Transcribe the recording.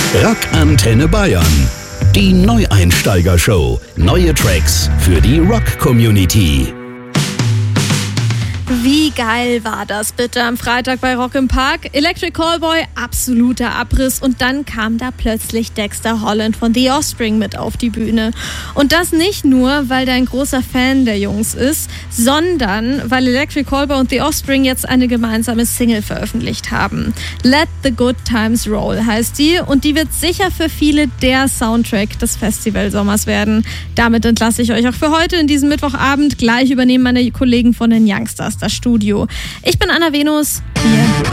Rock Antenne Bayern. Die Neueinsteiger-Show. Neue Tracks für die Rock-Community. Wie geil war das bitte am Freitag bei Rock im Park? Electric Callboy, absoluter Abriss, und dann kam da plötzlich Dexter Holland von The Offspring mit auf die Bühne. Und das nicht nur, weil der ein großer Fan der Jungs ist, sondern weil Electric Callboy und The Offspring jetzt eine gemeinsame Single veröffentlicht haben. Let the Good Times Roll heißt die, und die wird sicher für viele der Soundtrack des Festivalsommers werden. Damit entlasse ich euch auch für heute in diesem Mittwochabend. Gleich übernehmen meine Kollegen von den Youngstars das Studio. Ich bin Anna Venus.